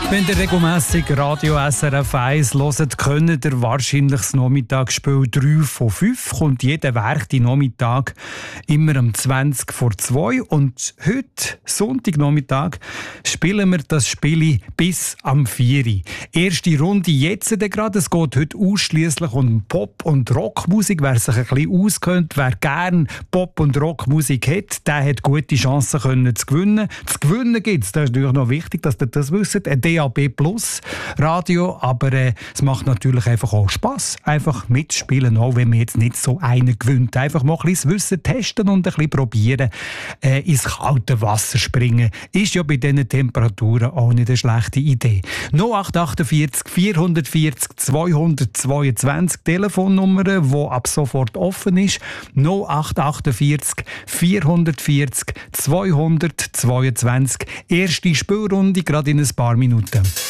Wenn ihr regelmässig Radio SRF 1 hört, könnt ihr wahrscheinlich das Nachmittagsspiel 3 von 5. Kommt jeden Werktag immer um 20 vor 2. Und heute, Sonntagnachmittag, spielen wir das Spiel bis am 4. Erste Runde jetzt gerade. Es geht heute ausschliesslich um Pop- und Rockmusik. Wer sich ein bisschen auskennt, wer gerne Pop- und Rockmusik hat, der hat gute Chancen zu gewinnen. Zu gewinnen gibt es, das ist natürlich noch wichtig, dass ihr das wisst, ein DAB Plus Radio, aber es macht natürlich einfach auch Spass, einfach mitspielen, auch wenn man jetzt nicht so einen gewinnt. Einfach mal ein bisschen das Wissen testen und ein bisschen probieren, ins kalte Wasser springen. Ist ja bei diesen Temperaturen auch nicht eine schlechte Idee. 0848 440 222 Telefonnummer, die ab sofort offen ist. 0848 440 222. Erste Spielrunde, gerade in ein paar Minuten.